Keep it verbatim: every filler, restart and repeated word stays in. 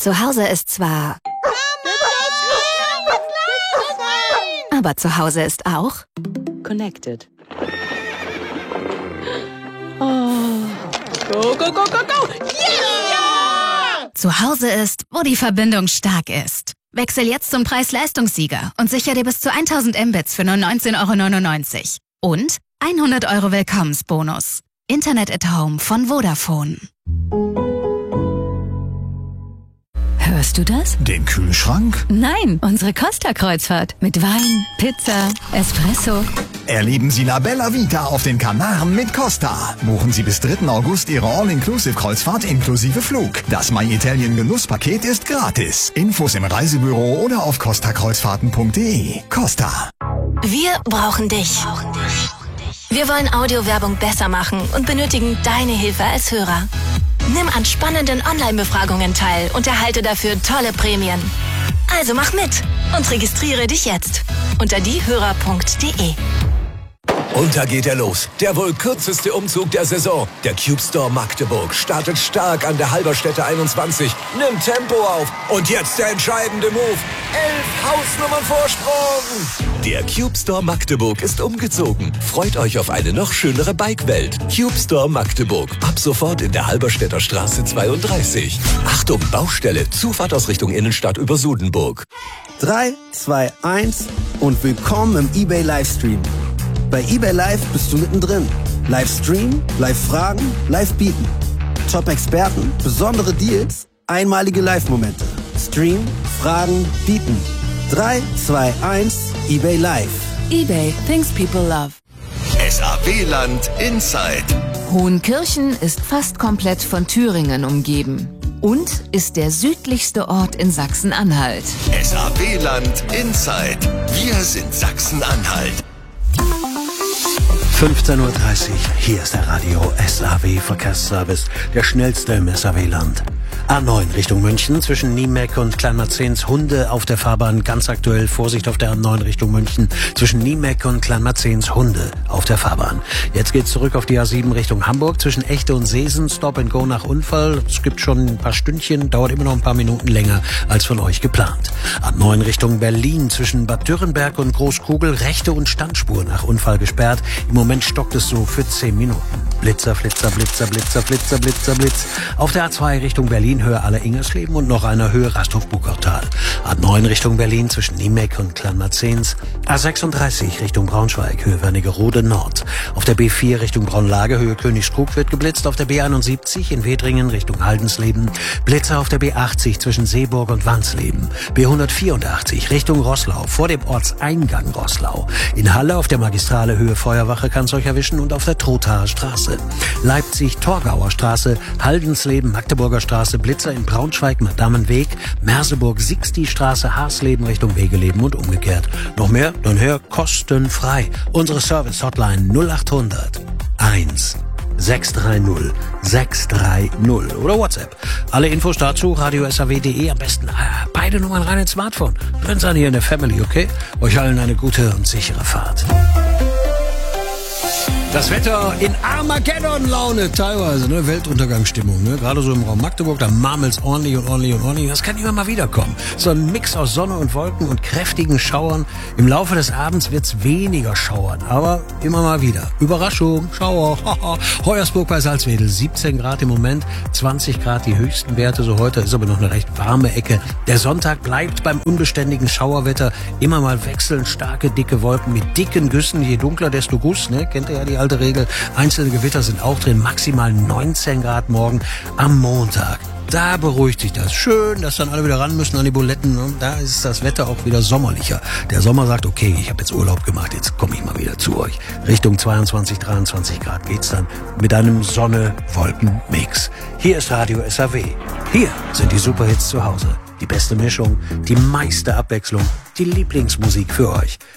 Zu Hause ist zwar... Aber zu Hause ist auch... Connected. Oh. Go, go, go, go, go! Yeah! Zu Hause ist, wo die Verbindung stark ist. Wechsel jetzt zum Preis-Leistungssieger und sicher dir bis zu tausend Mbits für nur neunzehn Euro neunundneunzig. Und hundert Euro Willkommensbonus. Internet at Home von Vodafone. Hörst du das? Den Kühlschrank? Nein, unsere Costa-Kreuzfahrt. Mit Wein, Pizza, Espresso. Erleben Sie La Bella Vita auf den Kanaren mit Costa. Buchen Sie bis dritten August Ihre All-Inclusive-Kreuzfahrt inklusive Flug. Das My Italien Genusspaket ist gratis. Infos im Reisebüro oder auf costa kreuzfahrten punkt de. Costa. Wir brauchen dich. Wir wollen Audiowerbung besser machen und benötigen deine Hilfe als Hörer. Nimm an spannenden Online-Befragungen teil und erhalte dafür tolle Prämien. Also mach mit und registriere dich jetzt unter diehörer punkt de. Und da geht er los. Der wohl kürzeste Umzug der Saison. Der Cube Store Magdeburg startet stark an der Halberstädter einundzwanzig. Nimmt Tempo auf. Und jetzt der entscheidende Move. Elf Hausnummern Vorsprung. Der Cube Store Magdeburg ist umgezogen. Freut euch auf eine noch schönere Bike-Welt. Cube Store Magdeburg. Ab sofort in der Halberstädter Straße zweiunddreißig. Achtung, Baustelle. Zufahrt aus Richtung Innenstadt über Sudenburg. drei, zwei, eins und willkommen im eBay Livestream. Bei eBay Live bist du mittendrin. Livestream, Live-Fragen, Live-Bieten. Top-Experten, besondere Deals, einmalige Live-Momente. Stream, Fragen, Bieten. drei, zwei, eins, eBay Live. eBay, things people love. S A W-Land Inside. Hohenkirchen ist fast komplett von Thüringen umgeben und ist der südlichste Ort in Sachsen-Anhalt. S A W-Land Inside. Wir sind Sachsen-Anhalt. fünfzehn Uhr dreißig, hier ist der Radio S A W Verkehrsservice, der schnellste im S A W-Land. A neun Richtung München zwischen Niemeck und Kleinmarzens Hunde auf der Fahrbahn. Ganz aktuell Vorsicht auf der A neun Richtung München zwischen Niemeck und Kleinmarzens Hunde auf der Fahrbahn. Jetzt geht's zurück auf die A sieben Richtung Hamburg zwischen Echte und Seesen. Stop and Go nach Unfall. Es gibt schon ein paar Stündchen, dauert immer noch ein paar Minuten länger als von euch geplant. A neun Richtung Berlin zwischen Bad Dürrenberg und Großkugel. Rechte und Standspur nach Unfall gesperrt. Im Moment stockt es so für zehn Minuten. Blitzer, Flitzer, Blitzer, Blitzer, Blitzer, Blitzer, Blitz. Auf der A zwei Richtung Berlin Höhe Aller-Ingersleben und noch einer Höhe Rasthof-Buckertal. A neun Richtung Berlin zwischen Niemeck und Kleinmarzens. A sechsunddreißig Richtung Braunschweig, Höhe Wernigerode Nord. Auf der B vier Richtung Braunlage, Höhe Königskrug wird geblitzt. Auf der B einundsiebzig in Wedringen Richtung Haldensleben. Blitzer auf der B achtzig zwischen Seeburg und Wansleben. B hundertvierundachtzig Richtung Roßlau, vor dem Ortseingang Roßlau. In Halle auf der Magistrale Höhe Feuerwache kann es euch erwischen und auf der Trothaer Straße. Leipzig-Torgauer Straße, Haldensleben, Magdeburger Straße, Blitzer in Braunschweig, Madamenweg, Merseburg, Sixti-Straße, Haasleben Richtung Wegeleben und umgekehrt. Noch mehr? Dann hör kostenfrei. Unsere Service-Hotline null achthundert eins sechs drei null sechs drei null oder WhatsApp. Alle Infos dazu radio s a w punkt de, am besten äh, beide Nummern rein ins Smartphone. Drin sein hier in der Family, okay? Euch allen eine gute und sichere Fahrt. Das Wetter in Armageddon-Laune teilweise, ne? Weltuntergangsstimmung, ne? Gerade so im Raum Magdeburg, da marmelt's ordentlich und ordentlich und ordentlich. Das kann immer mal wiederkommen. So ein Mix aus Sonne und Wolken und kräftigen Schauern. Im Laufe des Abends wird's weniger schauern, aber immer mal wieder. Überraschung, Schauer. Hoyersburg bei Salzwedel, siebzehn Grad im Moment, zwanzig Grad die höchsten Werte. So heute ist aber noch eine recht warme Ecke. Der Sonntag bleibt beim unbeständigen Schauerwetter. Immer mal wechseln starke, dicke Wolken mit dicken Güssen. Je dunkler, desto Guss, ne? Kennt ihr ja die alte Regel. Einzelne Gewitter sind auch drin, maximal neunzehn Grad morgen am Montag. Da beruhigt sich das. Schön, dass dann alle wieder ran müssen an die Buletten. Und da ist das Wetter auch wieder sommerlicher. Der Sommer sagt, okay, ich habe jetzt Urlaub gemacht, jetzt komme ich mal wieder zu euch. Richtung zweiundzwanzig, dreiundzwanzig Grad geht's dann mit einem Sonne-Wolken-Mix. Hier ist Radio S A W. Hier sind die Superhits zu Hause. Die beste Mischung, die meiste Abwechslung, die Lieblingsmusik für euch.